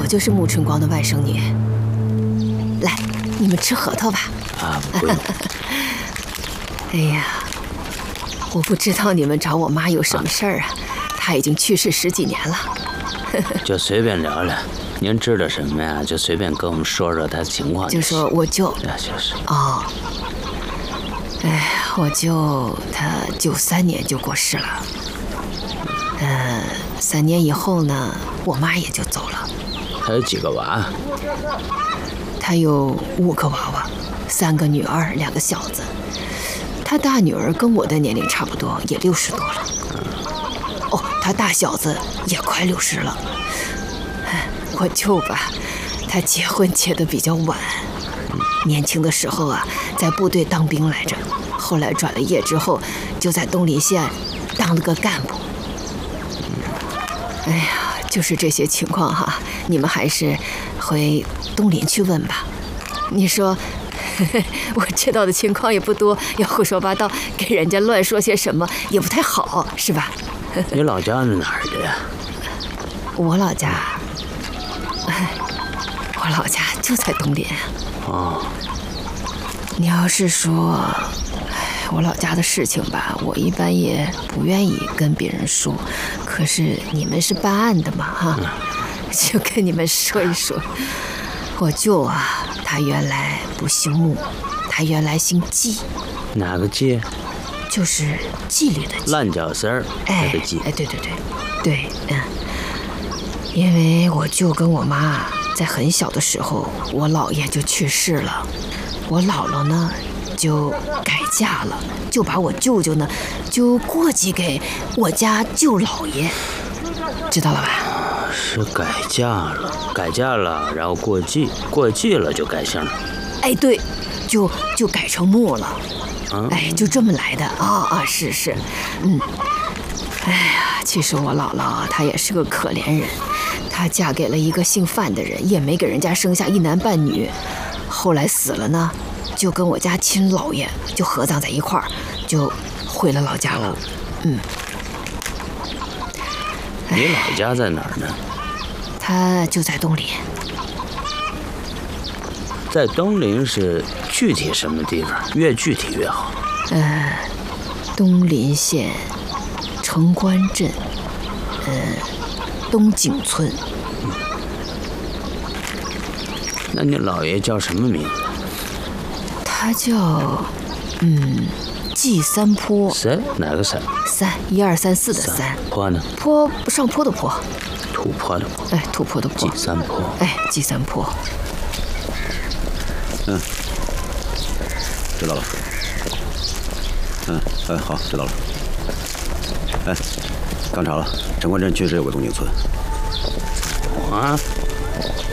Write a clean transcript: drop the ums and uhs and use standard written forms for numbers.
就是穆春光的外甥女。来，你们吃核桃吧。 啊，不用。 哎呀，我不知道你们找我妈有什么事儿啊？她已经去世10几年了。 就随便聊聊，您知道什么呀？就随便跟我们说说她的情况。 就说我舅。 啊，就是。 哦。哎，我舅他93年就过世了。3年以后呢，我妈也就走了。 他有几个娃？ 他有5个娃娃，3个女儿，2个小子。他大女儿跟我的年龄差不多，也60多了。哦，他大小子也快60了。我舅吧，他结婚结得比较晚，年轻的时候啊，在部队当兵来着，后来转了业之后，就在东临县当了个干部。哎呀，就是这些情况哈，你们还是回东临去问吧。你说，我知道的情况也不多，要胡说八道，给人家乱说些什么也不太好，是吧？ 你老家是哪儿的呀？ 我老家，我老家就在东临。 哦。 你要是说，我老家的事情吧，我一般也不愿意跟别人说。可是你们是办案的嘛，哈，就跟你们说一说。我舅啊，他原来不姓穆，他原来姓纪。 哪个纪？ 就是纪律的纪。 烂脚丝儿那个纪。 哎，对，因为我舅跟我妈在很小的时候，我姥爷就去世了，我姥姥呢就改嫁了，就把我舅舅呢就过继给我家舅姥爷，知道了吧？ 是改嫁了，然后过继了就改姓了。 哎，对，就改成穆了。哎，就这么来的啊，是，哎呀，其实我姥姥她也是个可怜人，她嫁给了一个姓范的人，也没给人家生下1男半女，后来死了呢，就跟我家亲姥爷就合葬在一块儿，就回了老家了。 你老家在哪儿呢？ 他就在东临。 在东临是具体什么地方？越具体越好。 东临县城关镇，东井村。 那你姥爷叫什么名字？ 他叫纪三坡。 三？哪个三 ？1、2、3、4的三。 坡呢？ 坡，上坡的坡。 土坡的坡。 哎，土坡的坡。 纪三坡。 哎，纪三坡。 知道了。好，知道了。刚查了，城关镇确实有个东井村。 啊？